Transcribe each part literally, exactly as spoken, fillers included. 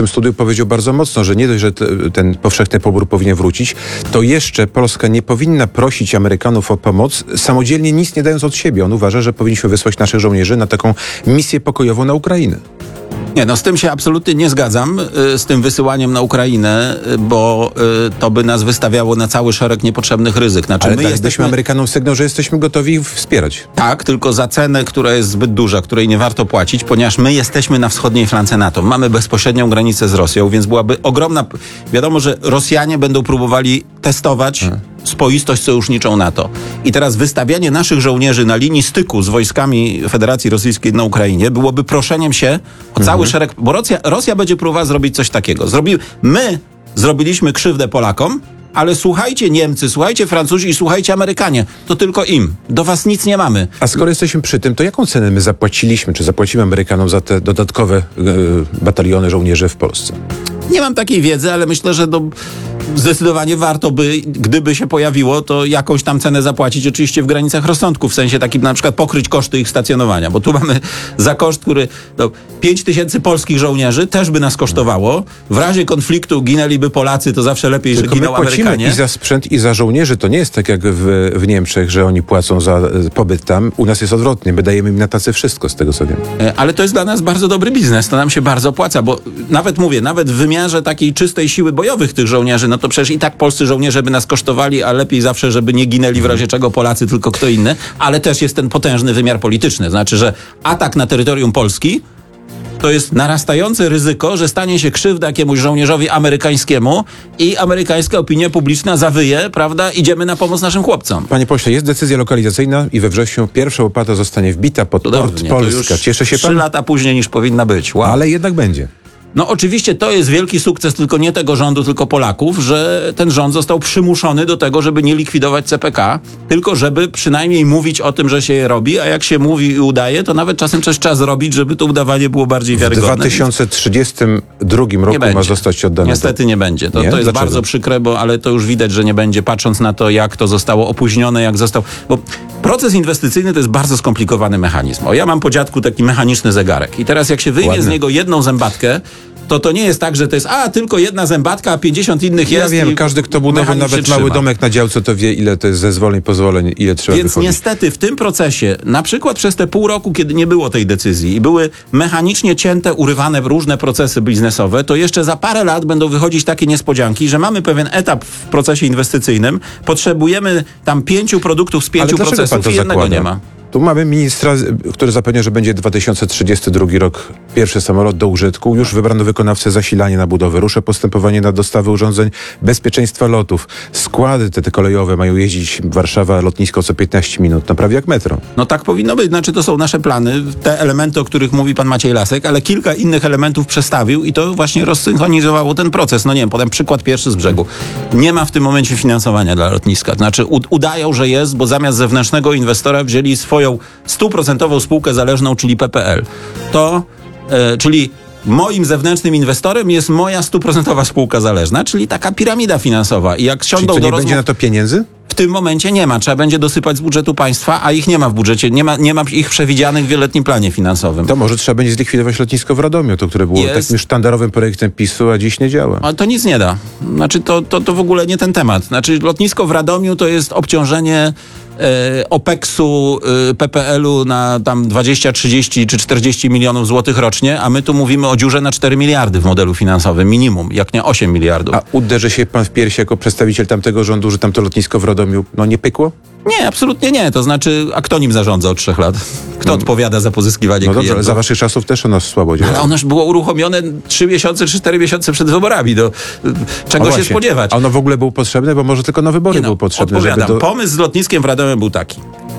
tym studiu powiedział bardzo mocno, że nie dość, że te, ten powszechny pobór powinien wrócić, to jeszcze Polska nie powinna prosić Amerykanów o pomoc, samodzielnie nic nie dając od siebie. On uważa, że powinniśmy wysłać naszych żołnierzy na taką misję pokojową na Ukrainę. Nie, no z tym się absolutnie nie zgadzam, y, z tym wysyłaniem na Ukrainę, y, bo y, to by nas wystawiało na cały szereg niepotrzebnych ryzyk. Znaczy, Ale my dalibyśmy jesteśmy... Amerykanom sygnał, że jesteśmy gotowi ich wspierać. Tak, tylko za cenę, która jest zbyt duża, której nie warto płacić, ponieważ my jesteśmy na wschodniej flance NATO. Mamy bezpośrednią granicę z Rosją, więc byłaby ogromna... Wiadomo, że Rosjanie będą próbowali testować hmm. spoistość sojuszniczą NATO. I teraz wystawianie naszych żołnierzy na linii styku z wojskami Federacji Rosyjskiej na Ukrainie byłoby proszeniem się o cały hmm. szereg... Bo Rosja, Rosja będzie próbowała zrobić coś takiego. Zrobi... My zrobiliśmy krzywdę Polakom, ale słuchajcie Niemcy, słuchajcie Francuzi i słuchajcie Amerykanie. To tylko im. Do was nic nie mamy. A skoro jesteśmy przy tym, to jaką cenę my zapłaciliśmy, czy zapłacimy Amerykanom za te dodatkowe yy, bataliony żołnierzy w Polsce? Nie mam takiej wiedzy, ale myślę, że do, zdecydowanie warto by, gdyby się pojawiło, to jakąś tam cenę zapłacić, oczywiście w granicach rozsądku, w sensie takim na przykład pokryć koszty ich stacjonowania, bo tu mamy za koszt, który no, pięć tysięcy polskich żołnierzy też by nas kosztowało. W razie konfliktu ginęliby Polacy, to zawsze lepiej, Tylko że giną my płacimy Amerykanie. i za sprzęt, i za żołnierzy. To nie jest tak jak w, w Niemczech, że oni płacą za pobyt tam. U nas jest odwrotnie. My dajemy im na tacy wszystko, z tego co wiem. Ale to jest dla nas bardzo dobry biznes. To nam się bardzo opłaca, bo nawet mówię, nawet w wymiarze takiej czystej siły bojowych tych żołnierzy, no to przecież i tak polscy żołnierze by nas kosztowali, a lepiej zawsze, żeby nie ginęli w razie czego Polacy, tylko kto inny. Ale też jest ten potężny wymiar polityczny. Znaczy, że atak na terytorium Polski to jest narastające ryzyko, że stanie się krzywda jakiemuś żołnierzowi amerykańskiemu i amerykańska opinia publiczna zawyje, prawda, idziemy na pomoc naszym chłopcom. Panie pośle, jest decyzja lokalizacyjna i we wrześniu pierwsza łopata zostanie wbita pod Cudownie, port Polska. Cieszy się pan? Trzy lata później niż powinna być. Wow. Ale jednak będzie. No oczywiście to jest wielki sukces tylko nie tego rządu, tylko Polaków, że ten rząd został przymuszony do tego, żeby nie likwidować C P K, tylko żeby przynajmniej mówić o tym, że się je robi, a jak się mówi i udaje, to nawet czasem coś trzeba zrobić, żeby to udawanie było bardziej wiarygodne. W dwa tysiące trzydziestym drugim roku ma zostać oddane. Niestety nie będzie. To, nie? to jest Dlaczego? bardzo przykre, bo, ale to już widać, że nie będzie, patrząc na to, jak to zostało opóźnione, jak został... Bo proces inwestycyjny to jest bardzo skomplikowany mechanizm. O, ja mam po dziadku taki mechaniczny zegarek i teraz jak się wyjmie Ładne. z niego jedną zębatkę, to to nie jest tak, że to jest a, tylko jedna zębatka, a pięćdziesiąt innych ja jest. Ja wiem, każdy, kto budował nawet mały trzyma. domek na działce, to wie, ile to jest zezwoleń, pozwoleń, ile trzeba Więc wychodzić. niestety w tym procesie, na przykład przez te pół roku, kiedy nie było tej decyzji i były mechanicznie cięte, urywane różne procesy biznesowe, to jeszcze za parę lat będą wychodzić takie niespodzianki, że mamy pewien etap w procesie inwestycyjnym, potrzebujemy tam pięciu produktów z pięciu Ale procesów pan to i jednego zakłada? nie ma. Tu mamy ministra, który zapewnia, że będzie dwa tysiące trzydziesty drugi rok pierwszy samolot do użytku. Już wybrano wykonawcę zasilania na budowę. Rusza postępowanie na dostawy urządzeń bezpieczeństwa lotów. Składy te, te kolejowe mają jeździć Warszawa lotnisko co piętnaście minut. No prawie jak metro. No tak powinno być. Znaczy to są nasze plany, te elementy, o których mówi pan Maciej Lasek, ale kilka innych elementów przestawił i to właśnie rozsynchronizowało ten proces. No nie wiem, podam przykład pierwszy z brzegu. Nie ma w tym momencie finansowania dla lotniska. Znaczy udają, że jest, bo zamiast zewnętrznego inwestora wzięli swoją stuprocentową spółkę zależną, czyli P P L. To, e, czyli moim zewnętrznym inwestorem jest moja stuprocentowa spółka zależna, czyli taka piramida finansowa. I jak siądą Czyli to do nie rozmów, będzie na to pieniędzy? w tym momencie nie ma. Trzeba będzie dosypać z budżetu państwa, a ich nie ma w budżecie. Nie ma, nie ma ich przewidzianych w wieloletnim planie finansowym. To może trzeba będzie zlikwidować lotnisko w Radomiu, to które było Jest. takim sztandarowym projektem PiSu, a dziś nie działa. Ale to nic nie da. Znaczy to, to, to w ogóle nie ten temat. Znaczy lotnisko w Radomiu to jest obciążenie e, OPEX-u, e, P P L-u na tam dwadzieścia, trzydzieści czy czterdzieści milionów złotych rocznie, a my tu mówimy o dziurze na cztery miliardy w modelu finansowym, minimum, jak nie osiem miliardów. A uderzy się pan w piersi jako przedstawiciel tamtego rządu, że tamto lotnisko w Radomiu no nie pykło? Nie, absolutnie nie. To znaczy, a kto nim zarządza od trzech lat? Kto no, odpowiada za pozyskiwanie no dobrze, klientów? ale za waszych czasów też ono słabo działa. Ale ono już było uruchomione trzy miesiące czy cztery miesiące przed wyborami. Do, czego właśnie. się spodziewać? A ono w ogóle było potrzebne, bo może tylko na wybory Nie no, było potrzebne. odpowiadam. Żeby do... Pomysł z lotniskiem w Radomiu był taki.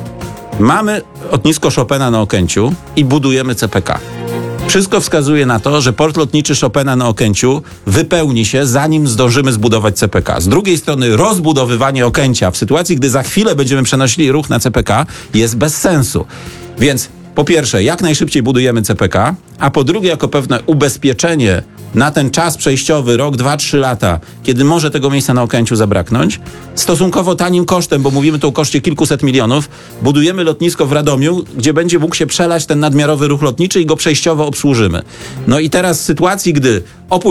Mamy lotnisko Chopina na Okęciu i budujemy C P K. Wszystko wskazuje na to, że port lotniczy Chopina na Okęciu wypełni się, zanim zdążymy zbudować C P K. Z drugiej strony rozbudowywanie Okęcia w sytuacji, gdy za chwilę będziemy przenosili ruch na C P K, jest bez sensu. Więc po pierwsze, jak najszybciej budujemy C P K, a po drugie, jako pewne ubezpieczenie na ten czas przejściowy, rok, dwa, trzy lata, kiedy może tego miejsca na Okęciu zabraknąć, stosunkowo tanim kosztem, bo mówimy tu o koszcie kilkuset milionów, budujemy lotnisko w Radomiu, gdzie będzie mógł się przelać ten nadmiarowy ruch lotniczy i go przejściowo obsłużymy. No i teraz w sytuacji, gdy opóźnienie